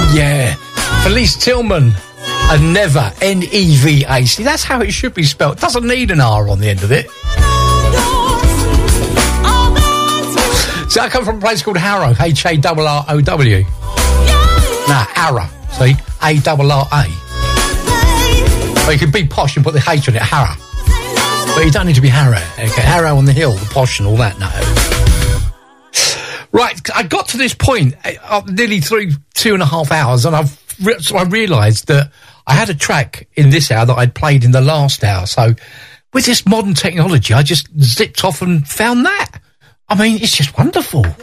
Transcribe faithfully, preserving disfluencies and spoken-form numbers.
Yeah. Felice Tillman. And Never. N E V A. See, that's how it should be spelled. It doesn't need an R on the end of it. See, I come from a place called Harrow. H A R R O W. Nah, Harrow. See? A R R A. Well, you can be posh and put the H on it. Harrow. But you don't need to be Harrow. Okay, Harrow on the hill, the posh and all that. No. Right, I got to this point, uh, nearly through two and a half hours, and I've re- so I realised that I had a track in this hour that I'd played in the last hour. So with this modern technology, I just zipped off and found that. I mean, it's just wonderful.